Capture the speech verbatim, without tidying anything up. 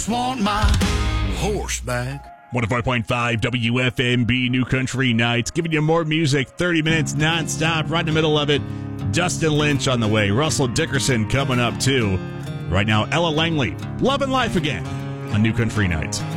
just want my horse back. one oh four point five W F M B New Country Nights, giving you more music, thirty minutes nonstop, right in the middle of it. Dustin Lynch on the way. Russell Dickerson coming up, too. Right now, Ella Langley, Love and Life Again on New Country Nights.